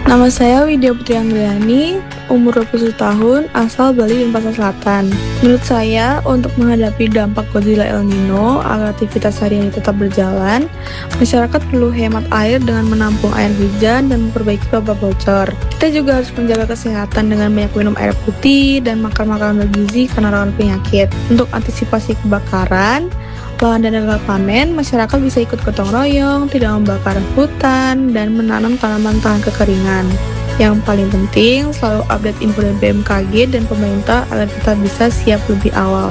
Nama saya Widya Putri Anggriani, umur 21 tahun, asal Bali Denpasar Selatan. Menurut saya, untuk menghadapi dampak Godzilla El Nino agar aktivitas sehari-hari tetap berjalan, masyarakat perlu hemat air dengan menampung air hujan dan memperbaiki pipa bocor. Kita juga harus menjaga kesehatan dengan banyak minum air putih dan makan makanan bergizi karena rawan penyakit. Untuk antisipasi kebakaran, lahan dan gagal panen, masyarakat bisa ikut gotong royong, tidak membakar hutan, dan menanam tanaman tahan kekeringan. Yang paling penting, selalu update info dari BMKG dan pemerintah agar kita bisa siap lebih awal.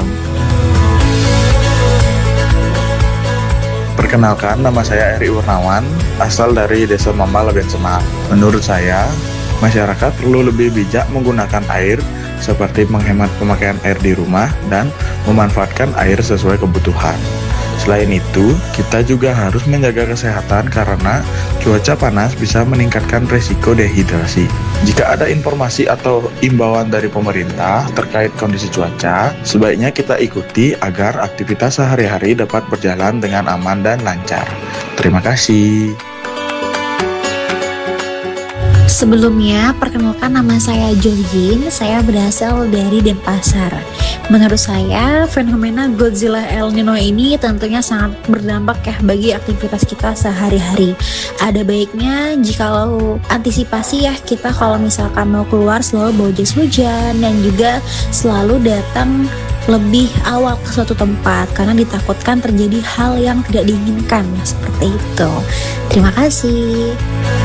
Perkenalkan, nama saya Eri Urnawan, asal dari Desa Mamba, Leben Semak. Menurut saya, masyarakat perlu lebih bijak menggunakan air, seperti menghemat pemakaian air di rumah dan memanfaatkan air sesuai kebutuhan. Selain itu, kita juga harus menjaga kesehatan karena cuaca panas bisa meningkatkan risiko dehidrasi. Jika ada informasi atau imbauan dari pemerintah terkait kondisi cuaca, sebaiknya kita ikuti agar aktivitas sehari-hari dapat berjalan dengan aman dan lancar. Terima kasih. Sebelumnya, perkenalkan nama saya Georgine, saya berasal dari Denpasar. Menurut saya, fenomena Godzilla El Nino ini tentunya sangat berdampak ya bagi aktivitas kita sehari-hari. Ada baiknya jikalau antisipasi ya kita kalau misalkan mau keluar selalu bawa jas hujan dan juga selalu datang lebih awal ke suatu tempat karena ditakutkan terjadi hal yang tidak diinginkan seperti itu. Terima kasih.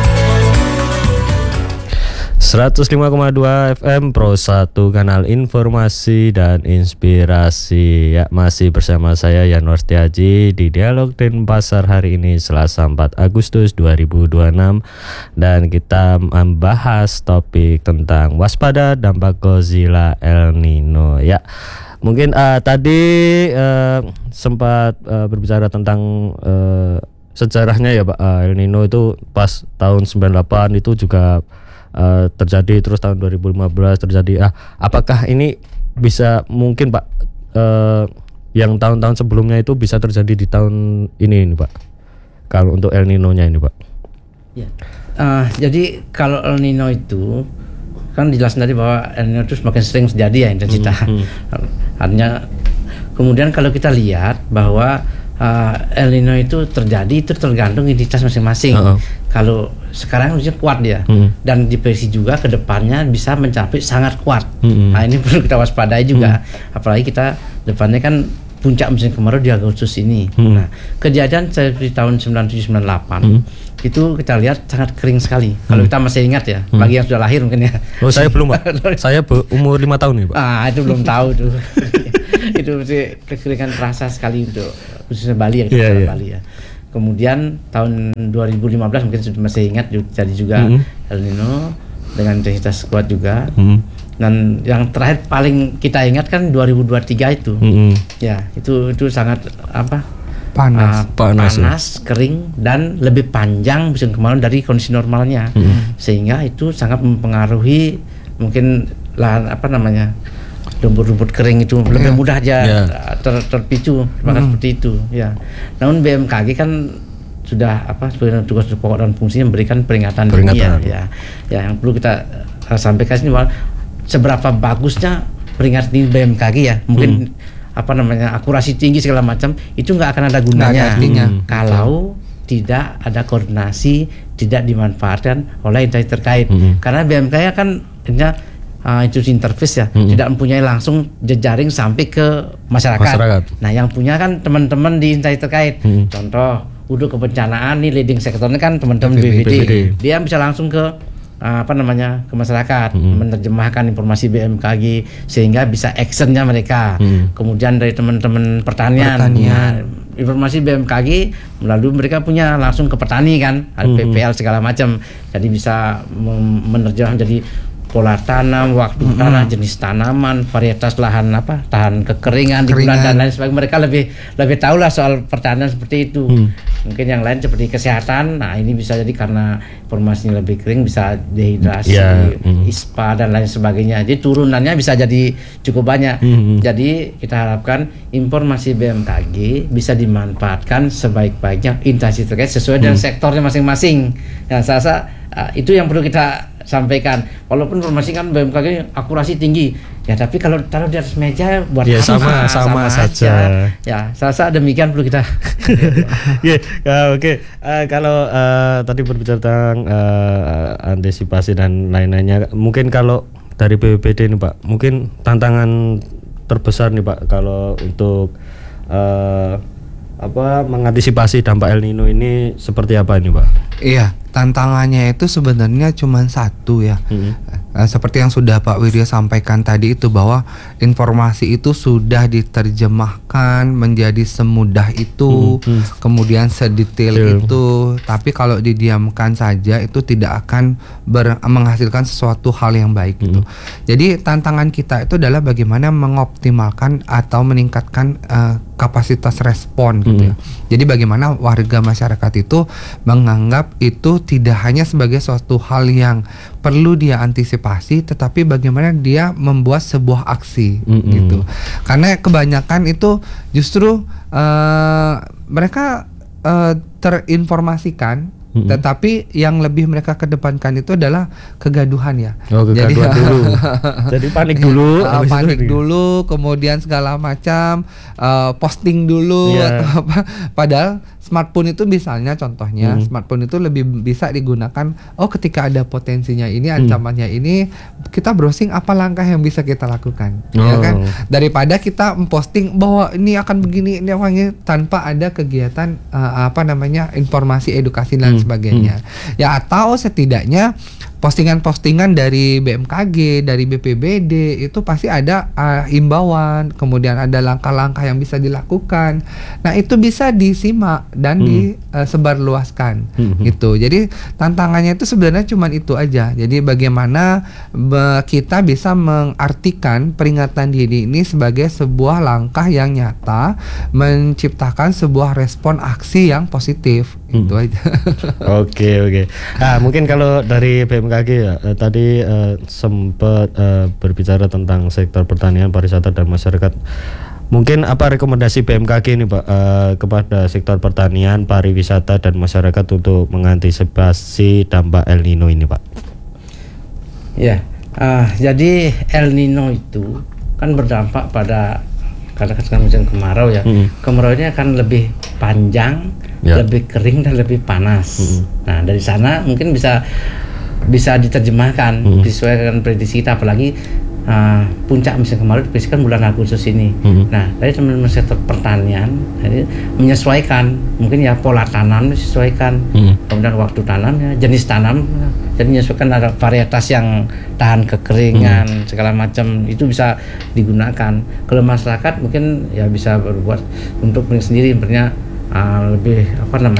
105,2 FM Pro 1 kanal informasi dan inspirasi. Ya, masih bersama saya Yanwar Setiaji di Dialog Denpasar hari ini Selasa 4 Agustus 2026 dan kita membahas topik tentang waspada dampak Godzilla El Nino. Ya, mungkin tadi sempat berbicara tentang sejarahnya ya Pak. El Nino itu pas tahun 98 itu juga terjadi, terus tahun 2015 terjadi. Apakah ini bisa mungkin Pak yang tahun-tahun sebelumnya itu bisa terjadi di tahun ini Pak, kalau untuk El Nino-nya ini Pak? Ya. Jadi kalau El Nino itu kan jelas tadi bahwa El Nino itu semakin sering terjadi ya intensitas. Artinya kemudian kalau kita lihat bahwa El Nino itu terjadi itu tergantung intensitas masing-masing. Kalau sekarang udah kuat dia dan diprediksi juga ke depannya bisa mencapai sangat kuat. Nah ini perlu kita waspadai juga. Apalagi kita depannya kan puncak musim kemarau di Agustus ini. Nah kejadian seperti tahun 97-98 itu kita lihat sangat kering sekali. Kalau kita masih ingat ya, bagi yang sudah lahir mungkin ya. Oh saya belum Pak. Saya umur 5 tahun nih Pak. Itu belum tahu tuh. Itu mesti kekeringan terasa sekali untuk khususnya Bali ya, Bali ya. Kemudian tahun 2015 mungkin sudah masih ingat jadi juga El Nino dengan intensitas kuat juga. Dan yang terakhir paling kita ingat kan 2023 itu. Ya, itu sangat panas, kering dan lebih panjang musim kemarau dari kondisi normalnya. Sehingga itu sangat mempengaruhi mungkin lahan rumput-rumput kering itu lebih mudah aja terpicu seperti itu ya. Namun BMKG kan sudah sebagai tugas pokok dan fungsinya memberikan peringatan dini ya. Yang perlu kita sampaikan ini bahwa seberapa bagusnya peringatan dini BMKG ya. Mungkin akurasi tinggi segala macam itu nggak akan ada gunanya kalau tidak ada koordinasi, tidak dimanfaatkan oleh instansi terkait. Karena BMKG kan institusi interface ya, tidak mempunyai langsung jejaring sampai ke masyarakat. Nah, yang punya kan teman-teman di instansi terkait. Contoh, udah kebencanaan nih leading sektornya kan teman-teman BPBD. Dia bisa langsung ke ke masyarakat, menerjemahkan informasi BMKG sehingga bisa actionnya mereka. Kemudian dari teman-teman pertanian. Nah, informasi BMKG melalui mereka punya langsung ke petani kan, PPL segala macam. Jadi bisa menerjemah jadi pola tanam, waktu tanam, jenis tanaman, varietas lahan tahan kekeringan di bulan dan lain sebagainya. Mereka lebih tahu lah soal pertanian seperti itu. Mungkin yang lain seperti kesehatan. Nah ini bisa jadi karena informasinya lebih kering bisa dehidrasi, ISPA dan lain sebagainya. Jadi turunannya bisa jadi cukup banyak. Jadi kita harapkan informasi BMKG bisa dimanfaatkan sebaik-baiknya instansi terkait sesuai dengan sektornya masing-masing. Yang saya rasa Itu yang perlu kita sampaikan. Walaupun informasi kan BMKG akurasi tinggi, ya tapi kalau taruh di atas meja buat Ya, apa? sama saja. Ya, saya demikian perlu kita. Oke. Kalau tadi berbicara tentang antisipasi dan lain-lainnya, mungkin kalau dari BPBD nih Pak, mungkin tantangan terbesar nih Pak kalau untuk mengantisipasi dampak El Nino ini seperti apa ini Pak? Iya, tantangannya itu sebenarnya cuma satu ya. Seperti yang sudah Pak Wirya sampaikan tadi itu, bahwa informasi itu sudah diterjemahkan menjadi semudah itu, kemudian sedetail itu, tapi kalau didiamkan saja itu tidak akan menghasilkan sesuatu hal yang baik gitu. Jadi tantangan kita itu adalah bagaimana mengoptimalkan atau meningkatkan kapasitas respon gitu ya. Jadi bagaimana warga masyarakat itu menganggap itu tidak hanya sebagai suatu hal yang perlu dia antisipasi, tetapi bagaimana dia membuat sebuah aksi gitu. Karena kebanyakan itu justru mereka terinformasikan, tetapi yang lebih mereka kedepankan itu adalah kegaduhan ya. Kegaduhan dulu. Jadi panik dulu. Panik dulu, kemudian segala macam posting dulu atau apa. Padahal smartphone itu misalnya contohnya smartphone itu lebih bisa digunakan ketika ada potensinya ini, ancamannya ini, kita browsing apa langkah yang bisa kita lakukan, ya kan, daripada kita memposting bahwa ini akan begini, ini akan begini, tanpa ada kegiatan informasi edukasi dan sebagainya. Ya, atau setidaknya postingan-postingan dari BMKG, dari BPBD itu pasti ada himbauan, kemudian ada langkah-langkah yang bisa dilakukan. Nah, itu bisa disimak dan disebarluaskan gitu. Jadi tantangannya itu sebenarnya cuma itu aja. Jadi bagaimana kita bisa mengartikan peringatan dini ini sebagai sebuah langkah yang nyata, menciptakan sebuah respon aksi yang positif. Itu aja. Oke. Nah, mungkin kalau dari BMKG ya, tadi sempat berbicara tentang sektor pertanian, pariwisata dan masyarakat. Mungkin apa rekomendasi BMKG ini Pak kepada sektor pertanian, pariwisata dan masyarakat untuk mengantisipasi dampak El Nino ini Pak? Ya, jadi El Nino itu kan berdampak pada katakan musim kemarau ya. Kemarau ini akan lebih panjang, lebih kering dan lebih panas. Nah, dari sana mungkin bisa diterjemahkan disesuaikan prediksi kita, apalagi puncak musim kemarau diprediksikan bulan Agustus ini. Nah, dari teman-teman sektor pertanian ini menyesuaikan, mungkin ya pola tanam disesuaikan, kemudian waktu tanamnya, jenis tanam, jadi menyesuaikan, ada varietas yang tahan kekeringan segala macam, itu bisa digunakan. Kalau masyarakat mungkin ya bisa berbuat untuk milik sendiri, sebenarnya lebih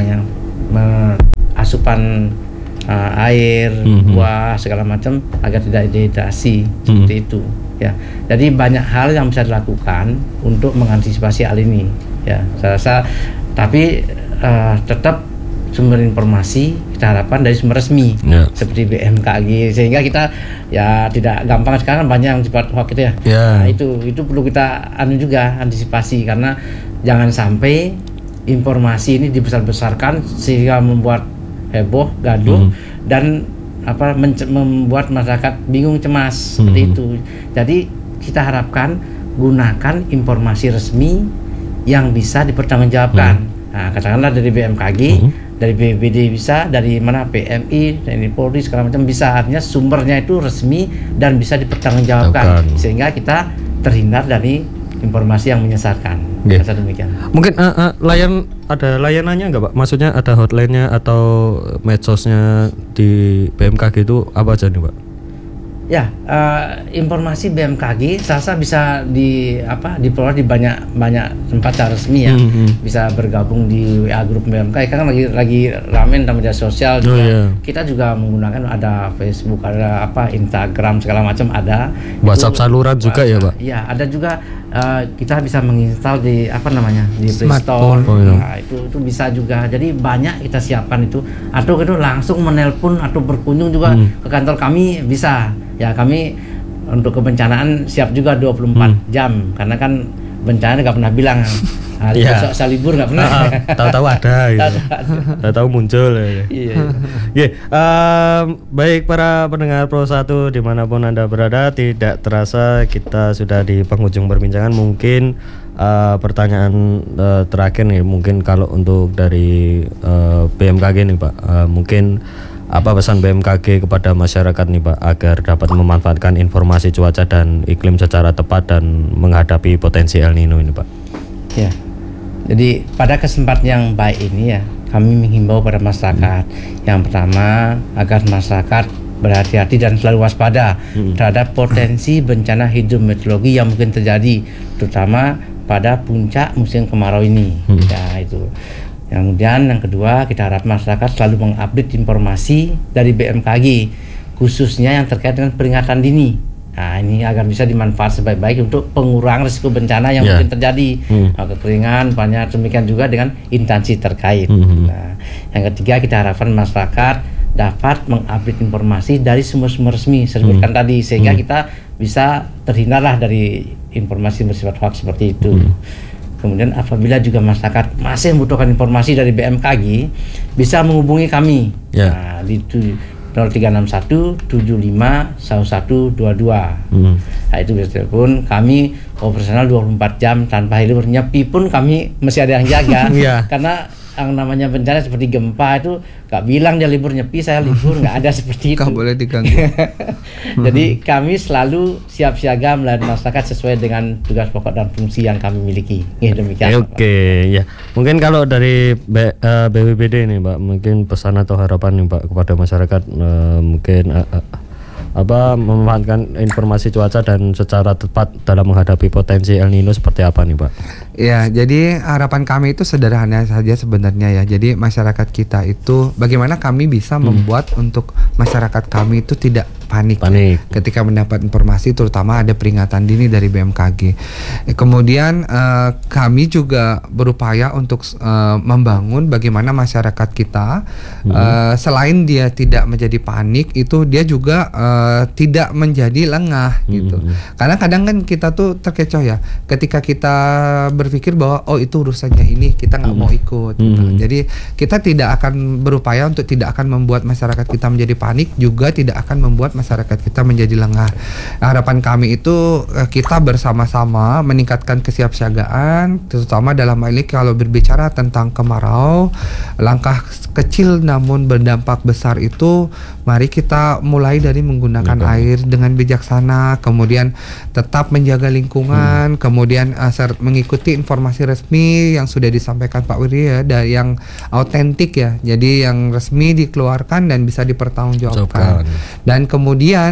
asupan air, buah segala macam agar tidak dehidrasi seperti itu ya. Jadi banyak hal yang bisa dilakukan untuk mengantisipasi hal ini ya. Saya rasa tapi tetap sumber informasi kita harapkan dari sumber resmi seperti BMKG, sehingga kita ya tidak gampang. Sekarang banyak yang cepat hoax gitu ya. Nah, itu perlu kita juga antisipasi, karena jangan sampai informasi ini dibesar-besarkan sehingga membuat heboh, gaduh, dan membuat masyarakat bingung, cemas seperti itu. Jadi kita harapkan gunakan informasi resmi yang bisa dipertanggungjawabkan. Nah, katakanlah dari BMKG, dari BPBD bisa, dari mana PMI, dari Polri segala macam bisa. Artinya sumbernya itu resmi dan bisa dipertanggungjawabkan, sehingga kita terhindar dari informasi yang menyesatkan. Demikian. Mungkin ada layanannya nggak Pak? Maksudnya ada hotline-nya atau medsosnya di BMKG itu apa aja nih Pak? Ya, informasi BMKG saya bisa diperoleh di banyak tempat secara resmi ya. Bisa bergabung di WA grup BMKG, kan lagi ramen dalam media sosial juga. Kita juga menggunakan, ada Facebook, ada Instagram segala macam ada. WhatsApp itu, saluran juga ya Pak? Iya, ada juga. Kita bisa menginstal di di Play Smartphone. Store. Nah, itu bisa juga. Jadi banyak kita siapkan itu, atau itu langsung menelpon atau berkunjung juga ke kantor kami bisa. Ya, kami untuk kebencanaan siap juga 24 jam, karena kan bencana nggak pernah bilang. Hari Iya. besok saya libur nggak pernah. Tahu-tahu ada gitu. Tahu-tahu muncul ya. Iya. Baik para pendengar Pro 1 dimanapun Anda berada, tidak terasa kita sudah di penghujung perbincangan. Mungkin pertanyaan terakhir nih, mungkin kalau untuk dari BMKG nih Pak, mungkin apa pesan BMKG kepada masyarakat nih Pak agar dapat memanfaatkan informasi cuaca dan iklim secara tepat dan menghadapi potensi El Nino ini Pak? Ya. Jadi pada kesempatan yang baik ini ya, kami menghimbau pada masyarakat yang pertama agar masyarakat berhati-hati dan selalu waspada terhadap potensi bencana hidrometeorologi yang mungkin terjadi, terutama pada puncak musim kemarau ini. Ya itu. Kemudian yang kedua, kita harap masyarakat selalu mengupdate informasi dari BMKG, khususnya yang terkait dengan peringatan dini. Nah, ini agar bisa dimanfaatkan sebaik-baik untuk pengurangan risiko bencana yang mungkin terjadi, kekeringan, banyak demikian juga dengan instansi terkait. Nah, yang ketiga, kita harapkan masyarakat dapat mengupdate informasi dari sumber-sumber resmi sebutkan tadi, sehingga kita bisa terhindarlah dari informasi bersifat hoax seperti itu. Kemudian apabila juga masyarakat masih membutuhkan informasi dari BMKG, bisa menghubungi kami di 0361 75 1122. Nah, itu bisa telepon kami, operasional 24 jam tanpa libur. Nyepi pun kami masih ada yang jaga. Karena yang namanya bencana seperti gempa itu gak bilang dia libur, nyepi saya libur, nggak ada seperti itu. Gak boleh diganggu. Jadi kami selalu siap siaga melayani masyarakat sesuai dengan tugas pokok dan fungsi yang kami miliki. Demikian. Oke, ya. Mungkin kalau dari BPBD nih Pak, mungkin pesan atau harapan nih Pak kepada masyarakat, mungkin memanfaatkan informasi cuaca dan secara tepat dalam menghadapi potensi El Nino seperti apa nih Pak? Ya, jadi harapan kami itu sederhana saja sebenarnya ya. Jadi masyarakat kita itu bagaimana kami bisa membuat untuk masyarakat kami itu tidak panik. Ketika mendapat informasi, terutama ada peringatan dini dari BMKG. Kemudian kami juga berupaya untuk membangun bagaimana masyarakat kita selain dia tidak menjadi panik, itu dia juga tidak menjadi lengah gitu. Karena kadang kan kita tuh terkecoh ya, ketika kita berpikir bahwa oh itu urusannya ini, kita nggak mau ikut gitu. Jadi kita tidak akan berupaya untuk tidak akan membuat masyarakat kita menjadi panik, juga tidak akan membuat masyarakat kita menjadi lengah. Harapan kami itu kita bersama-sama meningkatkan kesiapsiagaan, terutama dalam hal ini kalau berbicara tentang kemarau, langkah kecil namun berdampak besar itu mari kita mulai dari menggunakan air dengan bijaksana, kemudian tetap menjaga lingkungan, kemudian mengikuti informasi resmi yang sudah disampaikan Pak Wiri ya, dari yang autentik ya, jadi yang resmi dikeluarkan dan bisa dipertanggungjawabkan. Dan kemudian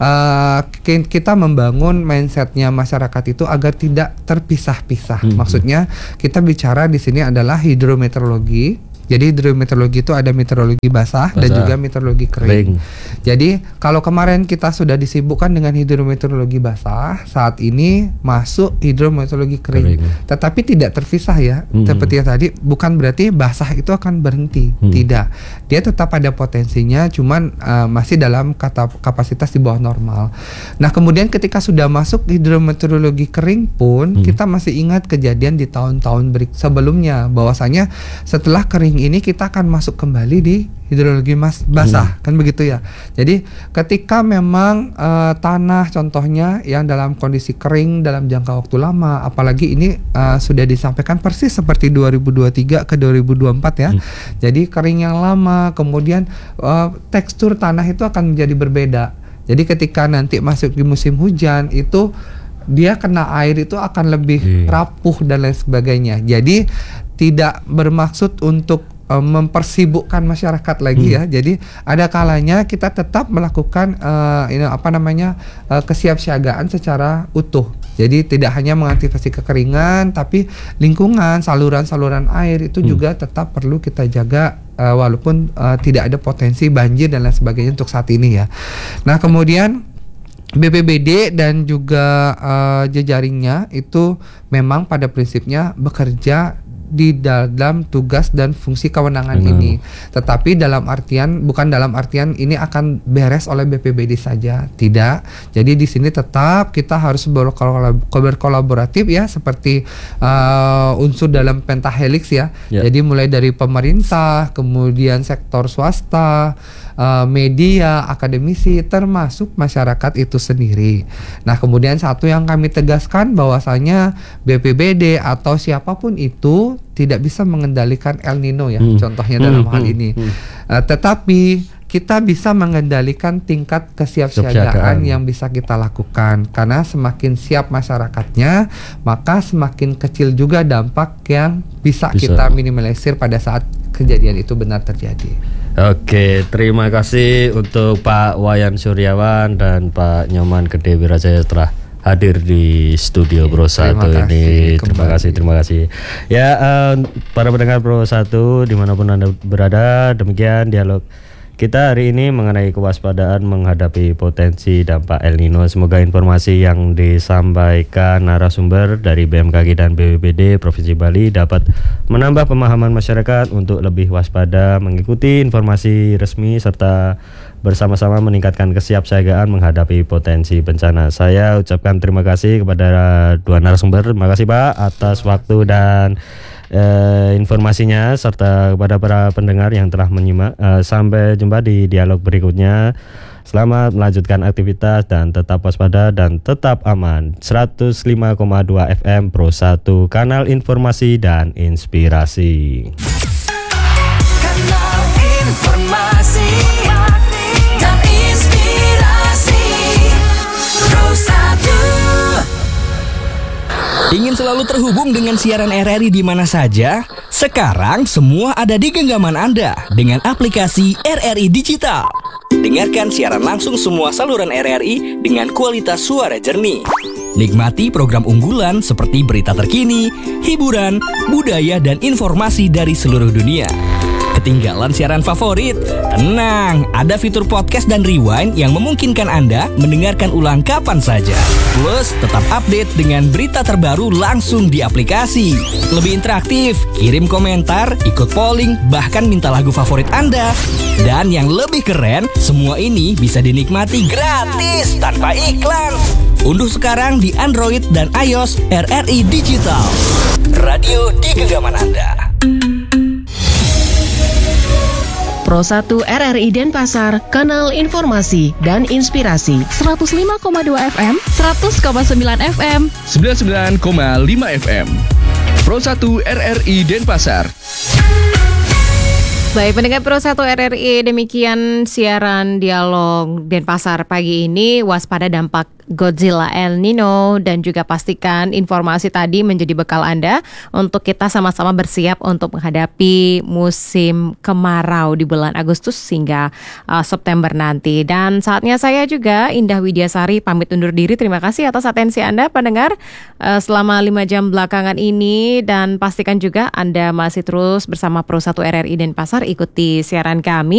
kita membangun mindsetnya masyarakat itu agar tidak terpisah-pisah. Maksudnya kita bicara di sini adalah hidrometeorologi. Jadi hidrometeorologi itu ada meteorologi basah dan juga meteorologi kering. Jadi kalau kemarin kita sudah disibukkan dengan hidrometeorologi basah, saat ini masuk hidrometeorologi kering. Tetapi tidak terpisah ya. Seperti yang tadi, bukan berarti basah itu akan berhenti. Tidak. Dia tetap ada potensinya, cuman masih dalam kapasitas di bawah normal. Nah, kemudian ketika sudah masuk hidrometeorologi kering pun kita masih ingat kejadian di tahun-tahun sebelumnya, bahwasanya setelah kering ini kita akan masuk kembali di hidrologi basah, kan begitu ya. Jadi ketika memang tanah contohnya yang dalam kondisi kering dalam jangka waktu lama, apalagi ini sudah disampaikan persis seperti 2023 ke 2024 ya. Jadi kering yang lama, kemudian tekstur tanah itu akan menjadi berbeda. Jadi ketika nanti masuk di musim hujan itu dia kena air itu akan lebih rapuh dan lain sebagainya. Jadi tidak bermaksud untuk mempersibukkan masyarakat lagi ya. Jadi ada kalanya kita tetap melakukan kesiapsiagaan secara utuh. Jadi tidak hanya mengantisipasi kekeringan, tapi lingkungan, saluran-saluran air itu juga tetap perlu kita jaga walaupun tidak ada potensi banjir dan lain sebagainya untuk saat ini ya. Nah, kemudian BPBD dan juga jejaringnya itu memang pada prinsipnya bekerja di dalam tugas dan fungsi kewenangan ini. Tetapi bukan dalam artian ini akan beres oleh BPBD saja, tidak. Jadi di sini tetap kita harus berkolaboratif ya, seperti unsur dalam pentahelix ya. Jadi mulai dari pemerintah, kemudian sektor swasta, media, akademisi, termasuk masyarakat itu sendiri. Nah, kemudian satu yang kami tegaskan bahwasanya BPBD atau siapapun itu tidak bisa mengendalikan El Nino ya, contohnya dalam hal ini. Tetapi kita bisa mengendalikan tingkat kesiapsiagaan yang bisa kita lakukan, karena semakin siap masyarakatnya, maka semakin kecil juga dampak yang bisa kita minimalisir pada saat kejadian itu benar terjadi. Oke, terima kasih untuk Pak Wayan Suryawan dan Pak Nyoman Gede Wirajaya telah hadir di studio Pro 1 ini. Terima kasih. Ya, para pendengar Pro 1 dimanapun Anda berada, demikian dialog kita hari ini mengenai kewaspadaan menghadapi potensi dampak El Nino. Semoga informasi yang disampaikan narasumber dari BMKG dan BPBD Provinsi Bali dapat menambah pemahaman masyarakat untuk lebih waspada, mengikuti informasi resmi, serta bersama-sama meningkatkan kesiapsiagaan menghadapi potensi bencana. Saya ucapkan terima kasih kepada dua narasumber. Terima kasih Pak atas waktu dan informasinya, serta kepada para pendengar yang telah menyimak. Sampai jumpa di dialog berikutnya. Selamat melanjutkan aktivitas dan tetap waspada dan tetap aman. 105,2 FM Pro 1, kanal informasi dan inspirasi. Kanal informasi dan inspirasi Pro 1. Ingin selalu terhubung dengan siaran RRI di mana saja? Sekarang semua ada di genggaman Anda dengan aplikasi RRI Digital. Dengarkan siaran langsung semua saluran RRI dengan kualitas suara jernih. Nikmati program unggulan seperti berita terkini, hiburan, budaya, dan informasi dari seluruh dunia. Ketinggalan siaran favorit? Tenang, ada fitur podcast dan rewind yang memungkinkan Anda mendengarkan ulang kapan saja. Plus, tetap update dengan berita terbaru langsung di aplikasi. Lebih interaktif, kirim komentar, ikut polling, bahkan minta lagu favorit Anda. Dan yang lebih keren, semua ini bisa dinikmati gratis tanpa iklan. Unduh sekarang di Android dan iOS RRI Digital. Radio di genggaman Anda. Pro 1 RRI Denpasar, kanal informasi dan inspirasi. 105,2 FM, 100,9 FM, 99,5 FM. Pro 1 RRI Denpasar. Baik, pendengar Pro 1 RRI, demikian siaran dialog Denpasar pagi ini. Waspada dampak Godzilla El Nino, dan juga pastikan informasi tadi menjadi bekal Anda untuk kita sama-sama bersiap untuk menghadapi musim kemarau di bulan Agustus hingga September nanti. Dan saatnya saya juga, Indah Widyasari, pamit undur diri. Terima kasih atas atensi Anda pendengar selama 5 jam belakangan ini, dan pastikan juga Anda masih terus bersama Pro 1 RRI Denpasar. Ikuti siaran kami